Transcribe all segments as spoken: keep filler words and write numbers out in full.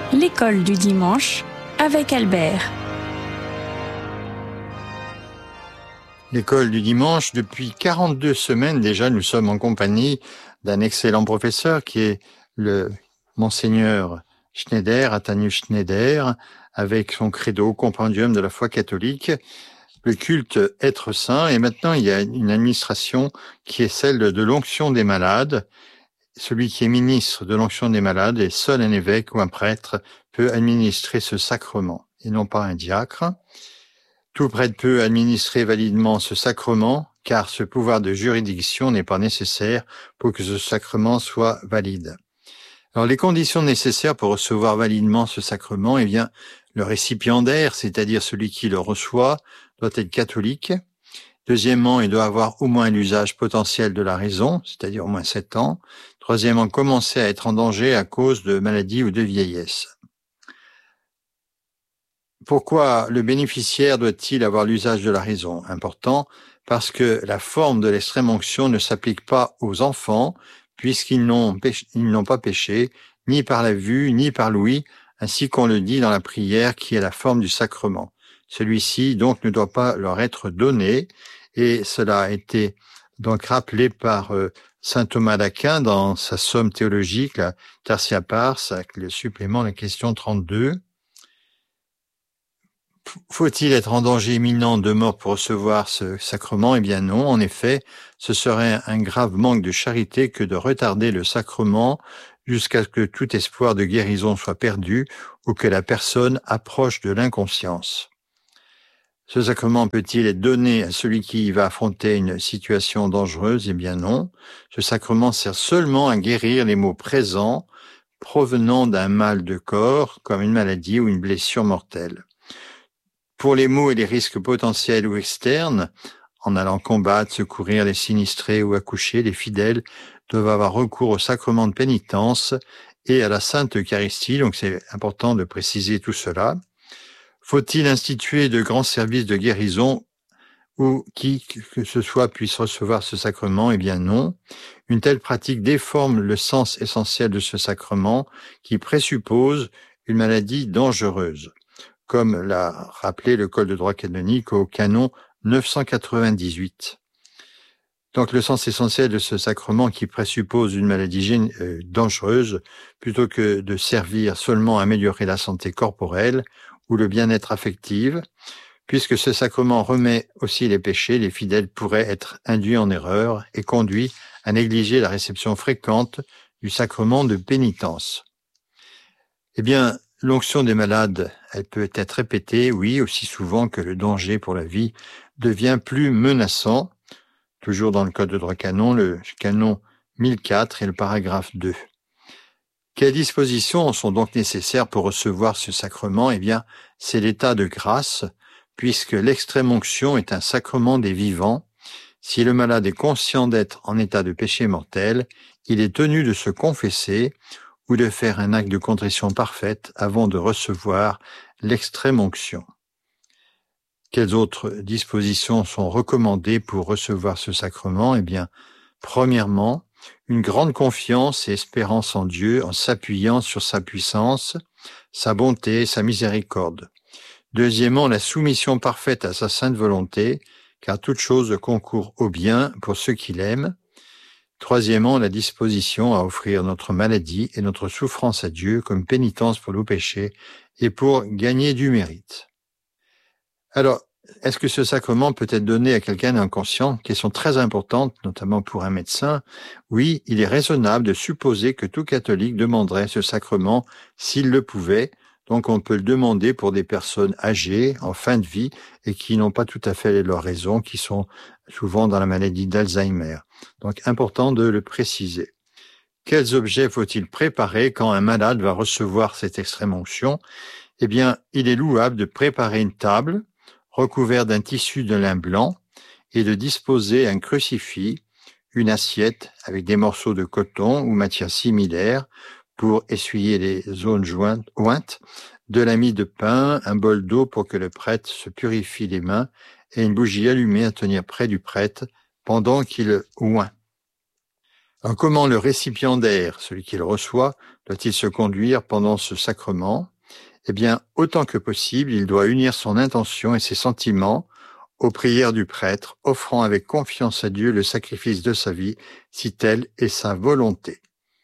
L'école du dimanche avec Albert. L'école du dimanche, depuis quarante-deux semaines déjà, nous sommes en compagnie d'un excellent professeur qui est le monseigneur Schneider, Athanus Schneider, avec son credo compendium de la foi catholique, le culte être saint. Et maintenant, il y a une administration qui est celle de l'onction des malades. Celui qui est ministre de l'onction des malades et seul un évêque ou un prêtre peut administrer ce sacrement et non pas un diacre. Tout prêtre peut administrer validement ce sacrement, car ce pouvoir de juridiction n'est pas nécessaire pour que ce sacrement soit valide. Alors, les conditions nécessaires pour recevoir validement ce sacrement, eh bien, le récipiendaire, c'est-à-dire celui qui le reçoit, doit être catholique. Deuxièmement, il doit avoir au moins l'usage potentiel de la raison, c'est-à-dire au moins sept ans. Troisièmement, commencer à être en danger à cause de maladie ou de vieillesse. Pourquoi le bénéficiaire doit-il avoir l'usage de la raison? Important, parce que la forme de l'extrême onction ne s'applique pas aux enfants, puisqu'ils n'ont, péché, ils n'ont pas péché, ni par la vue, ni par l'ouïe, ainsi qu'on le dit dans la prière qui est la forme du sacrement. Celui-ci, donc, ne doit pas leur être donné, et cela a été donc rappelé par euh, saint Thomas d'Aquin dans sa somme théologique, la Tertia Pars, avec le supplément, la question trente-deux. Faut-il être en danger imminent de mort pour recevoir ce sacrement? Eh bien non, en effet, ce serait un grave manque de charité que de retarder le sacrement jusqu'à ce que tout espoir de guérison soit perdu ou que la personne approche de l'inconscience. Ce sacrement peut-il être donné à celui qui va affronter une situation dangereuse? Eh bien non. Ce sacrement sert seulement à guérir les maux présents provenant d'un mal de corps, comme une maladie ou une blessure mortelle. Pour les maux et les risques potentiels ou externes, en allant combattre, secourir les sinistrés ou accoucher, les fidèles doivent avoir recours au sacrement de pénitence et à la Sainte Eucharistie, donc c'est important de préciser tout cela. Faut-il instituer de grands services de guérison ou qui que ce soit puisse recevoir ce sacrement? Eh bien non. Une telle pratique déforme le sens essentiel de ce sacrement qui présuppose une maladie dangereuse, comme l'a rappelé le Code de droit canonique au canon neuf cent quatre-vingt-dix-huit. Donc le sens essentiel de ce sacrement qui présuppose une maladie gén- euh, dangereuse, plutôt que de servir seulement à améliorer la santé corporelle ou le bien-être affectif, puisque ce sacrement remet aussi les péchés, les fidèles pourraient être induits en erreur et conduits à négliger la réception fréquente du sacrement de pénitence. Eh bien, l'onction des malades, elle peut être répétée, oui, aussi souvent que le danger pour la vie devient plus menaçant. Toujours dans le Code de droit canon, le canon mille quatre et le paragraphe deux. Quelles dispositions sont donc nécessaires pour recevoir ce sacrement? Eh bien, c'est l'état de grâce, puisque l'extrême onction est un sacrement des vivants. Si le malade est conscient d'être en état de péché mortel, il est tenu de se confesser ou de faire un acte de contrition parfaite avant de recevoir l'extrême onction. Quelles autres dispositions sont recommandées pour recevoir ce sacrement? Eh bien, premièrement, une grande confiance et espérance en Dieu en s'appuyant sur sa puissance, sa bonté, sa miséricorde. Deuxièmement, la soumission parfaite à sa sainte volonté, car toute chose concourt au bien pour ceux qui l'aiment. Troisièmement, la disposition à offrir notre maladie et notre souffrance à Dieu comme pénitence pour nos péchés et pour gagner du mérite. Alors, est-ce que ce sacrement peut être donné à quelqu'un d'inconscient? Question très importante, notamment pour un médecin. Oui, il est raisonnable de supposer que tout catholique demanderait ce sacrement s'il le pouvait. Donc, on peut le demander pour des personnes âgées, en fin de vie, et qui n'ont pas tout à fait leur raison, qui sont souvent dans la maladie d'Alzheimer. Donc, important de le préciser. Quels objets faut-il préparer quand un malade va recevoir cette extrême onction? Eh bien, il est louable de préparer une table recouverte d'un tissu de lin blanc et de disposer un crucifix, une assiette avec des morceaux de coton ou matière similaire pour essuyer les zones jointes, ointes, de la mie de pain, un bol d'eau pour que le prêtre se purifie les mains et une bougie allumée à tenir près du prêtre pendant qu'il oint. Alors, comment le récipiendaire, celui qui le reçoit, doit-il se conduire pendant ce sacrement? Eh bien, autant que possible, il doit unir son intention et ses sentiments aux prières du prêtre, offrant avec confiance à Dieu le sacrifice de sa vie, si telle est sa volonté.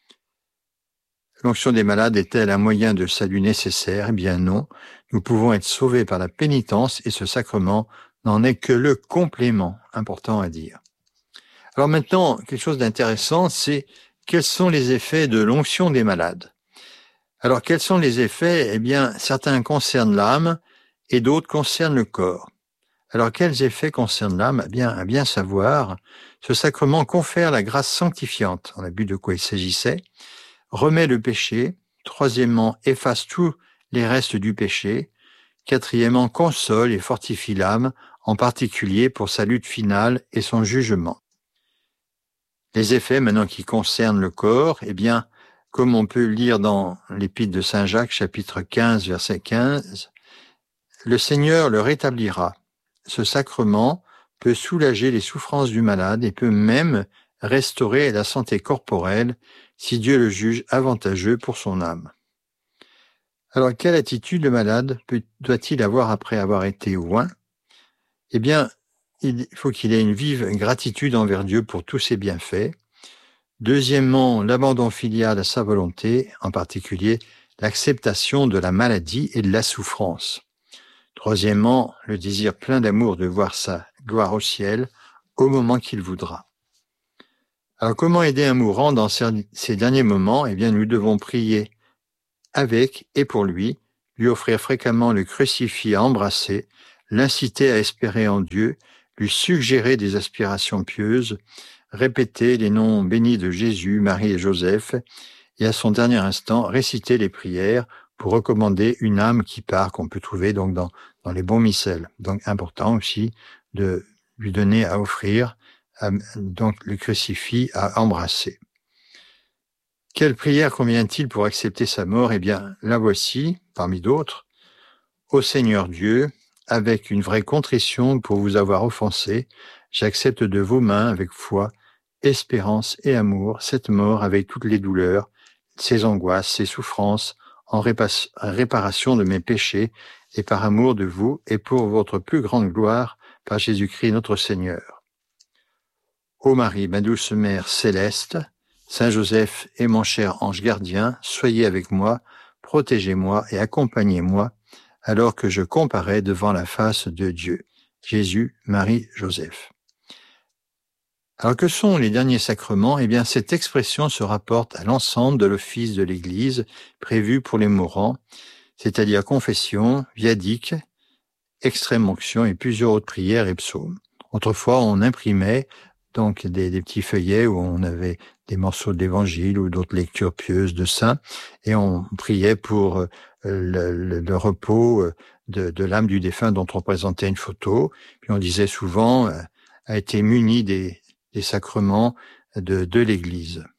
L'onction des malades est-elle un moyen de salut nécessaire? Eh bien non, nous pouvons être sauvés par la pénitence et ce sacrement n'en est que le complément, important à dire. Alors maintenant, quelque chose d'intéressant, c'est quels sont les effets de l'onction des malades? Alors, quels sont les effets? Eh bien, certains concernent l'âme et d'autres concernent le corps. Alors, quels effets concernent l'âme? Eh bien, à bien savoir, ce sacrement confère la grâce sanctifiante. On a vu de quoi il s'agissait. Remet le péché. Troisièmement, efface tous les restes du péché. Quatrièmement, console et fortifie l'âme, en particulier pour sa lutte finale et son jugement. Les effets, maintenant, qui concernent le corps, eh bien, comme on peut le lire dans l'Épître de Saint Jacques, chapitre quinze, verset quinze, le Seigneur le rétablira. Ce sacrement peut soulager les souffrances du malade et peut même restaurer la santé corporelle si Dieu le juge avantageux pour son âme. Alors, quelle attitude le malade peut, doit-il avoir après avoir été oint? Eh bien, il faut qu'il ait une vive gratitude envers Dieu pour tous ses bienfaits. Deuxièmement, l'abandon filial à sa volonté, en particulier l'acceptation de la maladie et de la souffrance. Troisièmement, le désir plein d'amour de voir sa gloire au ciel au moment qu'il voudra. Alors, comment aider un mourant dans ces derniers moments? Eh bien, nous devons prier avec et pour lui, lui offrir fréquemment le crucifix à embrasser, l'inciter à espérer en Dieu, lui suggérer des aspirations pieuses, répéter les noms bénis de Jésus, Marie et Joseph, et à son dernier instant, réciter les prières pour recommander une âme qui part, qu'on peut trouver donc dans, dans les bons missels. Donc, important aussi de lui donner à offrir, à, donc le crucifix à embrasser. Quelle prière convient-il pour accepter sa mort? Eh bien, la voici, parmi d'autres. Ô Seigneur Dieu, avec une vraie contrition pour vous avoir offensé, j'accepte de vos mains avec foi, espérance et amour cette mort avec toutes les douleurs, ses angoisses, ses souffrances, en répa- réparation de mes péchés et par amour de vous et pour votre plus grande gloire par Jésus-Christ notre Seigneur. Ô Marie, ma douce Mère céleste, Saint Joseph et mon cher ange gardien, soyez avec moi, protégez-moi et accompagnez-moi alors que je comparais devant la face de Dieu. Jésus, Marie, Joseph. Alors que sont les derniers sacrements? Eh bien, cette expression se rapporte à l'ensemble de l'office de l'Église prévu pour les mourants, c'est-à-dire confession, viatique, extrême onction et plusieurs autres prières et psaumes. Autrefois, on imprimait donc des, des petits feuillets où on avait des morceaux d'évangile ou d'autres lectures pieuses de saints, et on priait pour euh, le, le, le repos de, de l'âme du défunt dont on présentait une photo. Puis on disait souvent euh, a été muni des, des sacrements de, de l'Église.